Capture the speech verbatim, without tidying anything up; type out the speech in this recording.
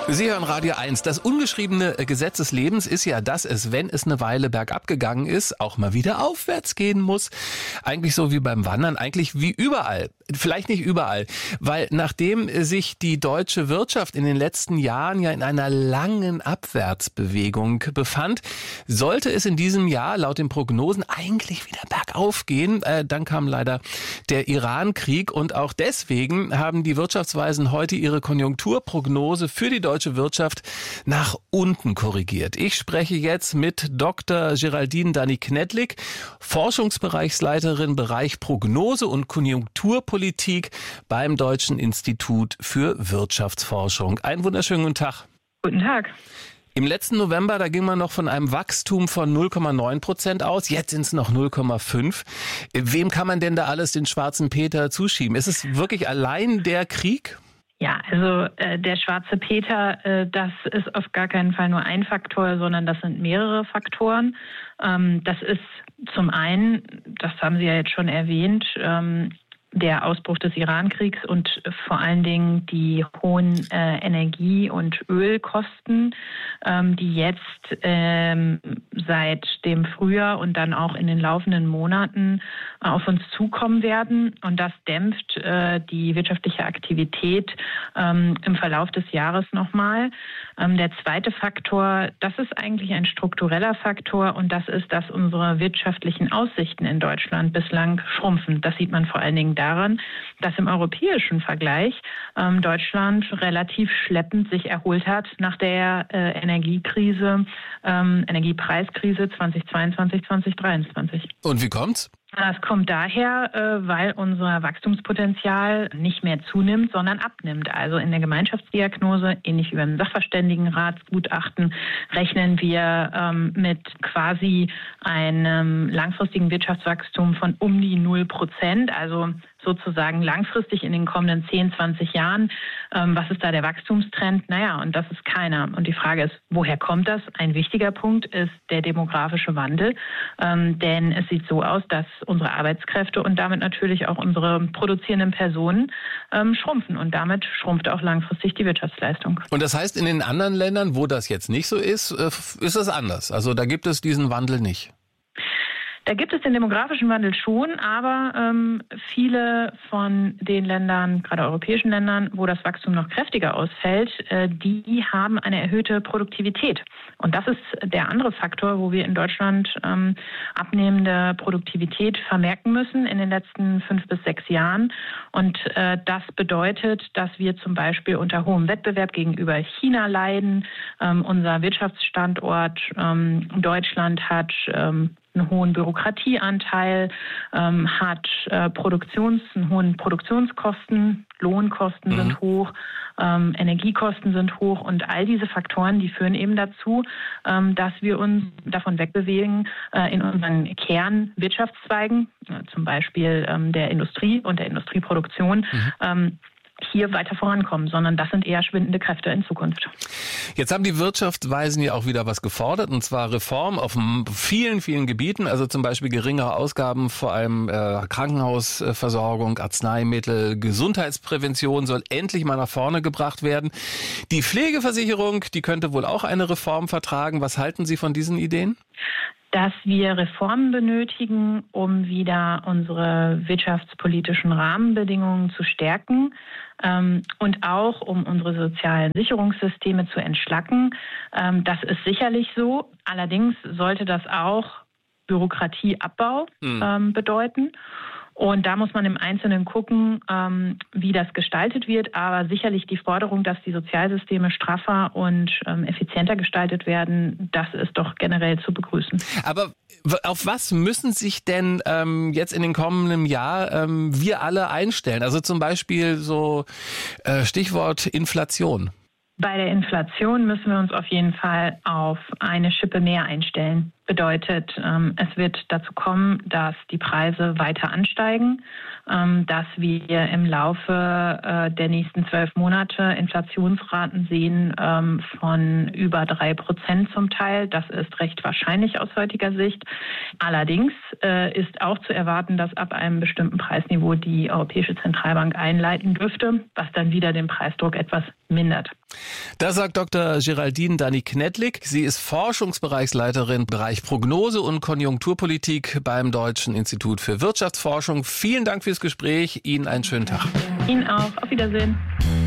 Sie hören Radio eins. Das ungeschriebene Gesetz des Lebens ist ja, dass es, wenn es eine Weile bergab gegangen ist, auch mal wieder aufwärts gehen muss. Eigentlich so wie beim Wandern, eigentlich wie überall. Vielleicht nicht überall, weil nachdem sich die deutsche Wirtschaft in den letzten Jahren ja in einer langen Abwärtsbewegung befand, sollte es in diesem Jahr laut den Prognosen eigentlich wieder bergauf gehen. Äh, dann kam leider der Iran-Krieg und auch deswegen haben die Wirtschaftsweisen heute ihre Konjunkturprognose für die deutsche Wirtschaft nach unten korrigiert. Ich spreche jetzt mit Doktor Geraldine Dany-Knedlik, Forschungsbereichsleiterin Bereich Prognose und Konjunkturpolitik beim Deutschen Institut für Wirtschaftsforschung. Einen wunderschönen guten Tag. Guten Tag. Im letzten November, da ging man noch von einem Wachstum von null Komma neun Prozent aus. Jetzt sind es noch null Komma fünf. Wem kann man denn da alles den schwarzen Peter zuschieben? Ist es wirklich allein der Krieg? Ja, also äh, der schwarze Peter, äh, das ist auf gar keinen Fall nur ein Faktor, sondern das sind mehrere Faktoren. Ähm, das ist zum einen, das haben Sie ja jetzt schon erwähnt, ähm, der Ausbruch des Iran-Kriegs und vor allen Dingen die hohen äh, Energie- und Ölkosten, ähm, die jetzt ähm, seit dem Frühjahr und dann auch in den laufenden Monaten auf uns zukommen werden. Und das dämpft äh, die wirtschaftliche Aktivität ähm, im Verlauf des Jahres nochmal. Ähm, der zweite Faktor, das ist eigentlich ein struktureller Faktor und das ist, dass unsere wirtschaftlichen Aussichten in Deutschland bislang schrumpfen. Das sieht man vor allen Dingen daran, dass im europäischen Vergleich ähm, Deutschland relativ schleppend sich erholt hat nach der äh, Energiekrise, ähm, Energiepreiskrise zweitausendzweiundzwanzig, zweitausenddreiundzwanzig. Und wie kommt's? Das kommt daher, äh, weil unser Wachstumspotenzial nicht mehr zunimmt, sondern abnimmt. Also in der Gemeinschaftsdiagnose, ähnlich wie beim Sachverständigenratsgutachten, rechnen wir ähm, mit quasi einem langfristigen Wirtschaftswachstum von um die null Prozent, also sozusagen langfristig in den kommenden zehn, zwanzig Jahren. Ähm, was ist da der Wachstumstrend? Naja, und das ist keiner. Und die Frage ist, woher kommt das? Ein wichtiger Punkt ist der demografische Wandel. Ähm, denn es sieht so aus, dass unsere Arbeitskräfte und damit natürlich auch unsere produzierenden Personen ähm, schrumpfen. Und damit schrumpft auch langfristig die Wirtschaftsleistung. Und das heißt, in den anderen Ländern, wo das jetzt nicht so ist, ist es anders. Also da gibt es diesen Wandel nicht. Da gibt es den demografischen Wandel schon, aber ähm, viele von den Ländern, gerade europäischen Ländern, wo das Wachstum noch kräftiger ausfällt, äh, die haben eine erhöhte Produktivität. Und das ist der andere Faktor, wo wir in Deutschland ähm, abnehmende Produktivität vermerken müssen in den letzten fünf bis sechs Jahren. Und äh, das bedeutet, dass wir zum Beispiel unter hohem Wettbewerb gegenüber China leiden. Ähm, unser Wirtschaftsstandort ähm, Deutschland hat ähm, einen hohen Bürokratieanteil, ähm, hat äh, Produktions, einen hohen Produktionskosten, Lohnkosten mhm. sind hoch, ähm, Energiekosten sind hoch und all diese Faktoren, die führen eben dazu, ähm, dass wir uns davon wegbewegen, äh, in unseren Kernwirtschaftszweigen, äh, zum Beispiel ähm, der Industrie und der Industrieproduktion, mhm. ähm, hier weiter vorankommen, sondern das sind eher schwindende Kräfte in Zukunft. Jetzt haben die Wirtschaftsweisen ja auch wieder was gefordert, und zwar Reform auf vielen, vielen Gebieten, also zum Beispiel geringere Ausgaben, vor allem äh, Krankenhausversorgung, Arzneimittel, Gesundheitsprävention soll endlich mal nach vorne gebracht werden. Die Pflegeversicherung, die könnte wohl auch eine Reform vertragen. Was halten Sie von diesen Ideen? Dass wir Reformen benötigen, um wieder unsere wirtschaftspolitischen Rahmenbedingungen zu stärken ähm, und auch um unsere sozialen Sicherungssysteme zu entschlacken. Ähm, das ist sicherlich so. Allerdings sollte das auch Bürokratieabbau mhm. ähm, bedeuten. Und da muss man im Einzelnen gucken, ähm, wie das gestaltet wird. Aber sicherlich die Forderung, dass die Sozialsysteme straffer und ähm, effizienter gestaltet werden, das ist doch generell zu begrüßen. Aber auf was müssen sich denn ähm, jetzt in den kommenden Jahr ähm, wir alle einstellen? Also zum Beispiel so äh, Stichwort Inflation. Bei der Inflation müssen wir uns auf jeden Fall auf eine Schippe mehr einstellen. bedeutet, ähm, es wird dazu kommen, dass die Preise weiter ansteigen, ähm, dass wir im Laufe äh, der nächsten zwölf Monate Inflationsraten sehen ähm, von über drei Prozent zum Teil. Das ist recht wahrscheinlich aus heutiger Sicht. Allerdings äh, ist auch zu erwarten, dass ab einem bestimmten Preisniveau die Europäische Zentralbank einleiten dürfte, was dann wieder den Preisdruck etwas mindert. Das sagt Doktor Geraldine Dany-Knedlik. Sie ist Forschungsbereichsleiterin Bereich Prognose und Konjunkturpolitik beim Deutschen Institut für Wirtschaftsforschung. Vielen Dank fürs Gespräch. Ihnen einen schönen Tag. Ihnen auch. Auf Wiedersehen.